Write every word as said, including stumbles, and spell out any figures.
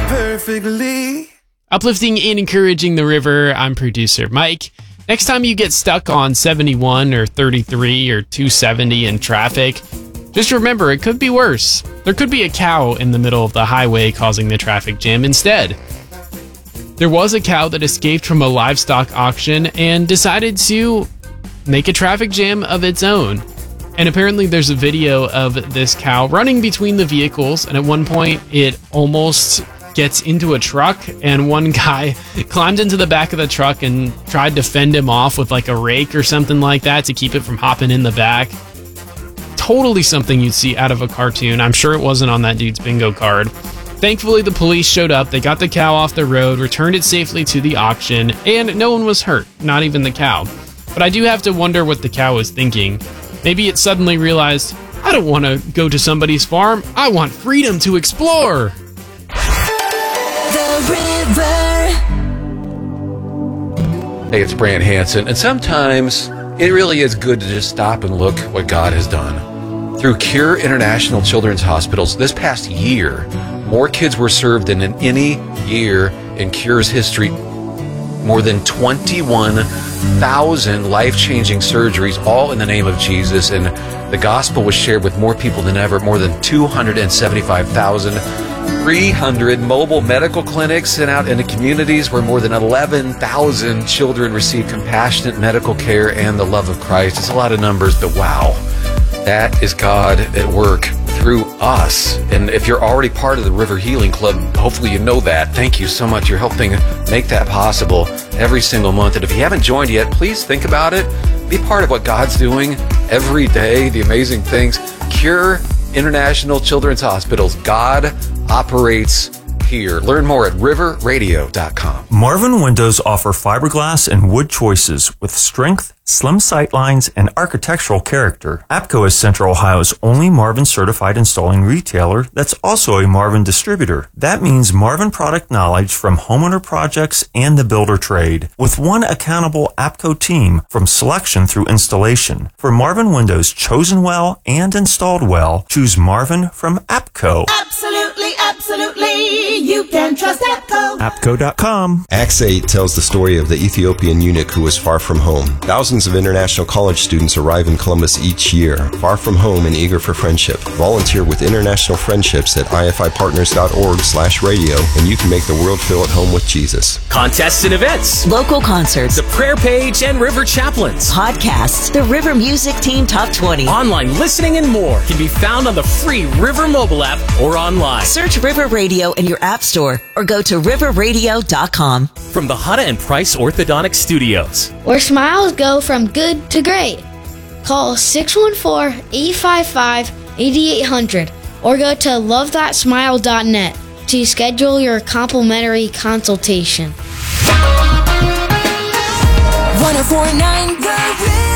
perfectly. Uplifting and encouraging the river, I'm producer Mike. Next time you get stuck on seventy-one or thirty-three or two seventy in traffic, just remember it could be worse. There could be a cow in the middle of the highway causing the traffic jam instead. There was a cow that escaped from a livestock auction and decided to make a traffic jam of its own. And apparently there's a video of this cow running between the vehicles, and at one point it almost gets into a truck, and one guy climbed into the back of the truck and tried to fend him off with like a rake or something like that to keep it from hopping in the back. Totally something you'd see out of a cartoon. I'm sure it wasn't on that dude's bingo card. Thankfully, the police showed up, they got the cow off the road, returned it safely to the auction, and no one was hurt, not even the cow. But I do have to wonder what the cow was thinking. Maybe it suddenly realized, I don't want to go to somebody's farm, I want freedom to explore! The river. Hey, it's Brant Hansen, and sometimes it really is good to just stop and look what God has done. Through Cure International Children's Hospitals this past year, more kids were served than in any year in Cure's history. More than twenty-one thousand life-changing surgeries, all in the name of Jesus, and the gospel was shared with more people than ever. More than two hundred seventy-five thousand three hundred mobile medical clinics sent out into communities where more than eleven thousand children receive compassionate medical care and the love of Christ. It's a lot of numbers, but wow, that is God at work through us. And if you're already part of the River Healing Club, hopefully you know that. Thank you so much. You're helping make that possible every single month. And if you haven't joined yet, please think about it. Be part of what God's doing every day, the amazing things. Cure International Children's Hospitals. God operates here. Learn more at river radio dot com. Marvin Windows offer fiberglass and wood choices with strength, slim sight lines, and architectural character. APCO is Central Ohio's only Marvin certified installing retailer that's also a Marvin distributor. That means Marvin product knowledge from homeowner projects and the builder trade, with one accountable APCO team from selection through installation. For Marvin Windows chosen well and installed well, choose Marvin from APCO. Absolutely, absolutely. You can trust APCO. APCO dot com. Acts eight tells the story of the Ethiopian eunuch who was far from home. Thousands of international college students arrive in Columbus each year, far from home and eager for friendship. Volunteer with International Friendships at I F I partners dot org slash radio, and you can make the world feel at home with Jesus. Contests and events. Local concerts. The prayer page and River Chaplains. Podcasts. The River Music Team Top twenty. Online listening and more can be found on the free River mobile app or online. Search River Radio in your app store or go to river radio dot com. From the Hutta and Price Orthodontic Studios, where smiles go from good to great. Call six one four, eight five five, eight eight zero zero or go to love that smile dot net to schedule your complimentary consultation. one oh four point nine The River.